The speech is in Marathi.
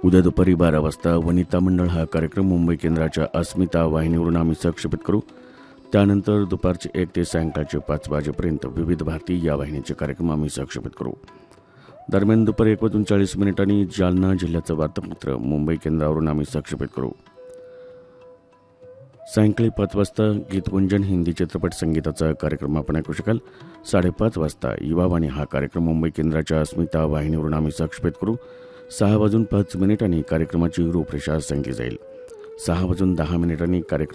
उद्या दुपारी 12 वाजता वनिता मंडळ हा कार्यक्रम मुंबई केंद्राच्या अस्मिता वाहिनीवरून आम्ही प्रक्षेपित करू. त्यानंतर दुपारचे 1 ते सायंकाळचे 5 वाजेपर्यंत विविध भारती या वाहिनीचे कार्यक्रम आम्ही प्रक्षेपित करू. दरम्यान दुपारी 1:40 जालना जिल्ह्याचं वार्तापत्र मुंबई केंद्रावरून आम्ही प्रक्षेपित करू. सायंकाळी 5 वाजता गीतगुंजन हिंदी चित्रपट संगीताचा कार्यक्रम आपण ऐकू शकाल. 5:30 वाजता युवावाणी हा कार्यक्रम मुंबई केंद्राच्या अस्मिता वाहिनीवरून आम्ही प्रक्षेपित करू. 6:05 कार्यक्रमाची रूपरेषा सांगितली जाईल. 6:10 कार्यक्रम